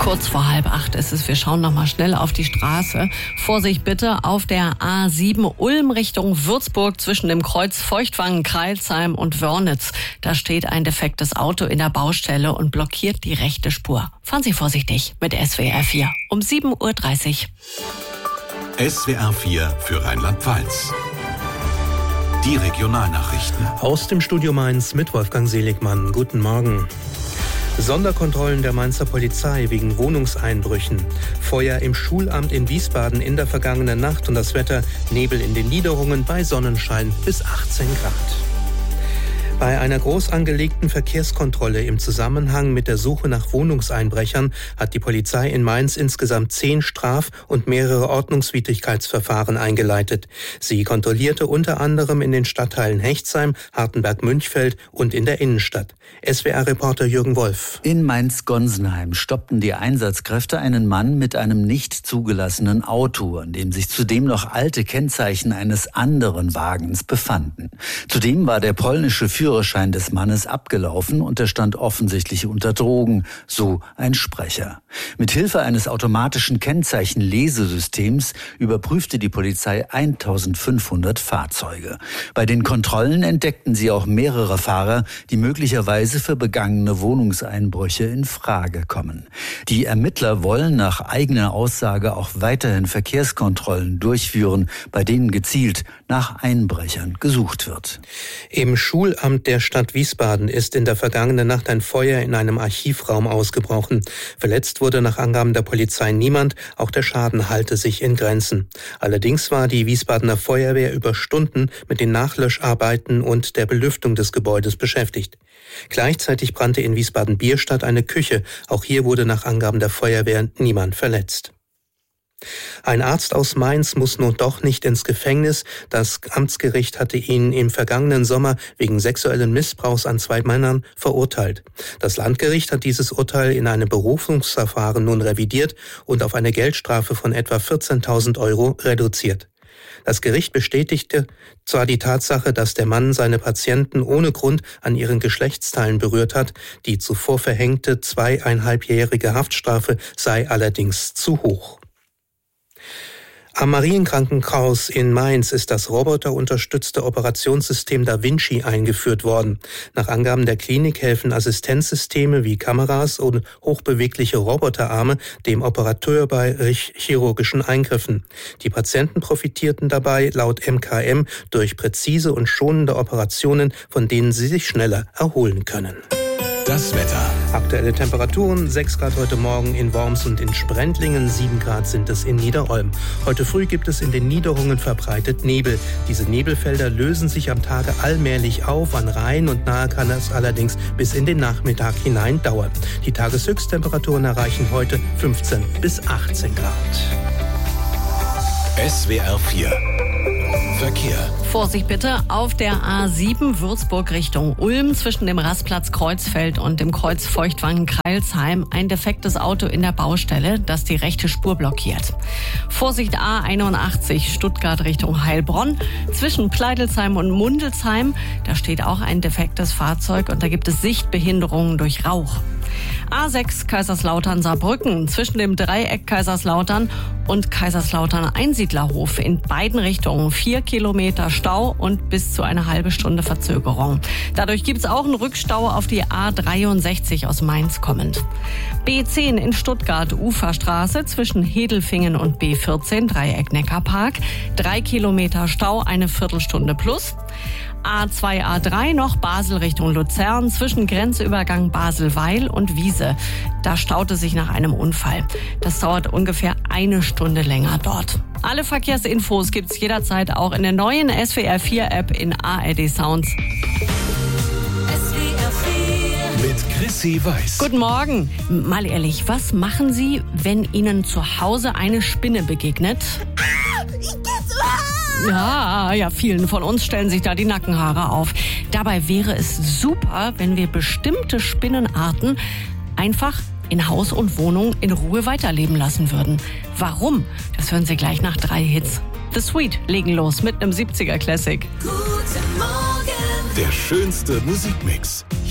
Kurz vor 7:30 ist es. Wir schauen noch mal schnell auf die Straße. Vorsicht bitte auf der A7 Ulm Richtung Würzburg zwischen dem Kreuz Feuchtwangen, Crailsheim und Wörnitz. Da steht ein defektes Auto in der Baustelle und blockiert die rechte Spur. Fahren Sie vorsichtig mit SWR 4 um 7:30 Uhr. SWR 4 für Rheinland-Pfalz. Die Regionalnachrichten. Aus dem Studio Mainz mit Wolfgang Seligmann. Guten Morgen. Sonderkontrollen der Mainzer Polizei wegen Wohnungseinbrüchen. Feuer im Schulamt in Wiesbaden in der vergangenen Nacht und das Wetter Nebel in den Niederungen bei Sonnenschein bis 18 Grad. Bei einer groß angelegten Verkehrskontrolle im Zusammenhang mit der Suche nach Wohnungseinbrechern hat die Polizei in Mainz insgesamt 10 Straf- und mehrere Ordnungswidrigkeitsverfahren eingeleitet. Sie kontrollierte unter anderem in den Stadtteilen Hechtsheim, Hartenberg-Münchfeld und in der Innenstadt. SWR-Reporter Jürgen Wolf. In Mainz-Gonsenheim stoppten die Einsatzkräfte einen Mann mit einem nicht zugelassenen Auto, an dem sich zudem noch alte Kennzeichen eines anderen Wagens befanden. Zudem war der polnische Führerschein des Mannes abgelaufen und er stand offensichtlich unter Drogen, so ein Sprecher. Mithilfe eines automatischen Kennzeichenlesesystems überprüfte die Polizei 1500 Fahrzeuge. Bei den Kontrollen entdeckten sie auch mehrere Fahrer, die möglicherweise für begangene Wohnungseinbrüche in Frage kommen. Die Ermittler wollen nach eigener Aussage auch weiterhin Verkehrskontrollen durchführen, bei denen gezielt nach Einbrechern gesucht wird. Im Schulamt der Stadt Wiesbaden ist in der vergangenen Nacht ein Feuer in einem Archivraum ausgebrochen. Verletzt wurde nach Angaben der Polizei niemand, auch der Schaden halte sich in Grenzen. Allerdings war die Wiesbadener Feuerwehr über Stunden mit den Nachlöscharbeiten und der Belüftung des Gebäudes beschäftigt. Gleichzeitig brannte in Wiesbaden-Bierstadt eine Küche. Auch hier wurde nach Angaben der Feuerwehr niemand verletzt. Ein Arzt aus Mainz muss nun doch nicht ins Gefängnis. Das Amtsgericht hatte ihn im vergangenen Sommer wegen sexuellen Missbrauchs an 2 Männern verurteilt. Das Landgericht hat dieses Urteil in einem Berufungsverfahren nun revidiert und auf eine Geldstrafe von etwa 14.000 € reduziert. Das Gericht bestätigte zwar die Tatsache, dass der Mann seine Patienten ohne Grund an ihren Geschlechtsteilen berührt hat, die zuvor verhängte 2,5-jährige Haftstrafe sei allerdings zu hoch. Am Marienkrankenhaus in Mainz ist das roboterunterstützte Operationssystem Da Vinci eingeführt worden. Nach Angaben der Klinik helfen Assistenzsysteme wie Kameras und hochbewegliche Roboterarme dem Operateur bei chirurgischen Eingriffen. Die Patienten profitierten dabei laut MKM durch präzise und schonende Operationen, von denen sie sich schneller erholen können. Das Wetter. Aktuelle Temperaturen: 6 Grad heute Morgen in Worms und in Sprendlingen, 7 Grad sind es in Niederolm. Heute früh gibt es in den Niederungen verbreitet Nebel. Diese Nebelfelder lösen sich am Tage allmählich auf. An Rhein und Nahe kann es allerdings bis in den Nachmittag hinein dauern. Die Tageshöchsttemperaturen erreichen heute 15 bis 18 Grad. SWR 4 Verkehr. Vorsicht bitte auf der A7 Würzburg Richtung Ulm zwischen dem Rastplatz Kreuzfeld und dem Kreuz Feuchtwangen-Crailsheim ein defektes Auto in der Baustelle, das die rechte Spur blockiert. Vorsicht A81 Stuttgart Richtung Heilbronn zwischen Pleidelsheim und Mundelsheim. Da steht auch ein defektes Fahrzeug und da gibt es Sichtbehinderungen durch Rauch. A6 Kaiserslautern-Saarbrücken zwischen dem Dreieck Kaiserslautern und Kaiserslautern-Einsiedlerhof in beiden Richtungen 4 Kilometer Stau und bis zu eine halbe Stunde Verzögerung. Dadurch gibt es auch einen Rückstau auf die A63 aus Mainz kommend. B10 in Stuttgart Uferstraße zwischen Hedelfingen und B14 Dreieck Neckarpark 3 Kilometer Stau, eine Viertelstunde plus. A2, A3 noch Basel Richtung Luzern zwischen Grenzübergang Basel-Weil und Wiese. Da staute sich nach einem Unfall. Das dauert ungefähr eine Stunde länger dort. Alle Verkehrsinfos gibt's jederzeit auch in der neuen SWR 4 App in ARD Sounds. Mit Chrissy Weiß. Guten Morgen. Mal ehrlich, was machen Sie, wenn Ihnen zu Hause eine Spinne begegnet? Ja, vielen von uns stellen sich da die Nackenhaare auf. Dabei wäre es super, wenn wir bestimmte Spinnenarten einfach in Haus und Wohnung in Ruhe weiterleben lassen würden. Warum? Das hören Sie gleich nach 3 Hits. The Sweet legen los mit einem 70er Classic. Guten Morgen. Der schönste Musikmix.